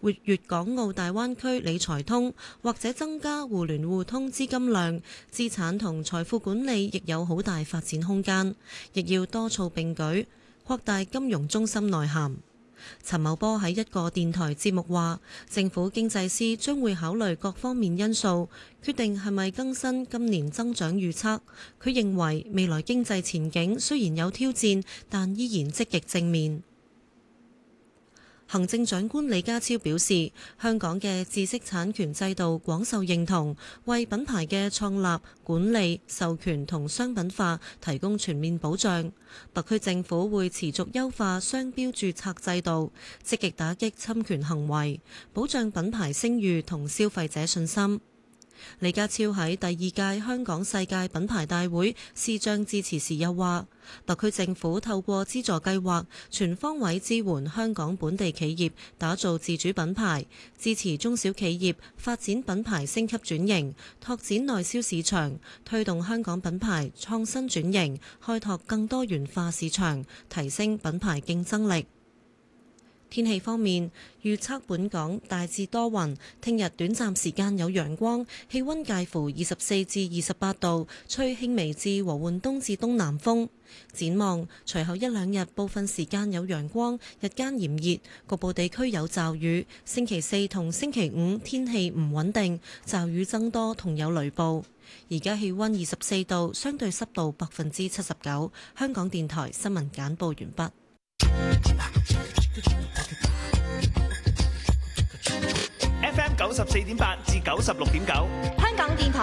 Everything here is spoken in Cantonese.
粵港澳大灣區理財通，或者增加互聯互通資金量，資產同財富管理亦有好大發展空間，亦要多措並舉，擴大金融中心內涵。陳茂波喺一個電台節目話，政府經濟師將會考慮各方面因素，決定係咪更新今年增長預測。佢認為未來經濟前景雖然有挑戰，但依然積極正面。行政長官李家超表示，香港嘅知識產權制度廣受認同，為品牌嘅創立、管理、授權同商品化提供全面保障。特區政府會持續優化商標註冊制度，積極打擊侵權行為，保障品牌聲譽同消費者信心。李家超喺第二屆香港世界品牌大會視像致辭時又話，特區政府透過資助計劃，全方位支援香港本地企業打造自主品牌，支持中小企業發展品牌升級轉型，拓展內銷市場，推動香港品牌創新轉型，開拓更多元化市場，提升品牌競爭力。天氣方面，預測本港大致多雲，聽日短暫時間有陽光，氣溫介乎24至28度，吹輕微至和緩東至東南風。展望隨後一兩日部分時間有陽光，日間炎熱，局部地區有驟雨。星期四同星期五天氣唔穩定，驟雨增多同有雷暴。而家氣溫24度，相對濕度79%。香港電台新聞簡報完畢。 FM 94.8至96.9， 香港電台